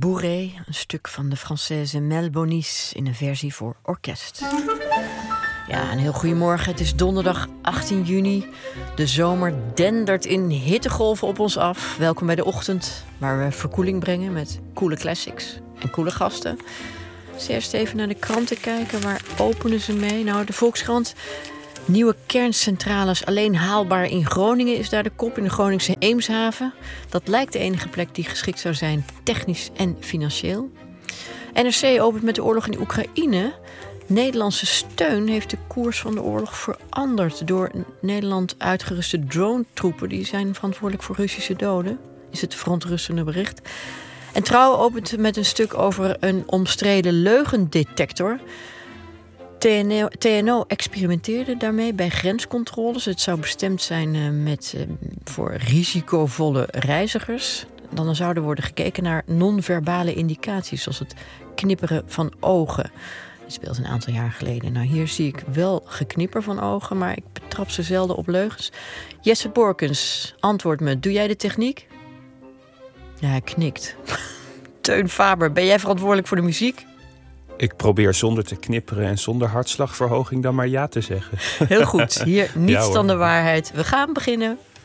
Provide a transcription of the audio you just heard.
Bourrée, een stuk van de Française Mel Bonis in een versie voor orkest. Ja, een heel goedemorgen. Het is donderdag 18 juni. De zomer dendert in hittegolven op ons af. Welkom bij de ochtend, waar we verkoeling brengen met coole classics en coole gasten. Dus eerst even naar de kranten kijken. Waar openen ze mee? Nou, de Volkskrant. Nieuwe kerncentrales alleen haalbaar in Groningen is daar de kop, in de Groningse Eemshaven. Dat lijkt de enige plek die geschikt zou zijn, technisch en financieel. NRC opent met de oorlog in Oekraïne. Nederlandse steun heeft de koers van de oorlog veranderd door Nederland uitgeruste drone-troepen. Die zijn verantwoordelijk voor Russische doden, is het verontrustende bericht. En Trouw opent met een stuk over een omstreden leugendetector. TNO experimenteerde daarmee bij grenscontroles. Het zou bestemd zijn voor risicovolle reizigers. Dan zou er worden gekeken naar non-verbale indicaties, zoals het knipperen van ogen. Die speelt een aantal jaar geleden. Nou, hier zie ik wel geknipper van ogen, maar ik betrap ze zelden op leugens. Jesse Borkens, antwoord me. Doe jij de techniek? Ja, hij knikt. Teun Faber, ben jij verantwoordelijk voor de muziek? Ik probeer zonder te knipperen en zonder hartslagverhoging dan maar ja te zeggen. Heel goed. Hier niets dan de waarheid. We gaan beginnen.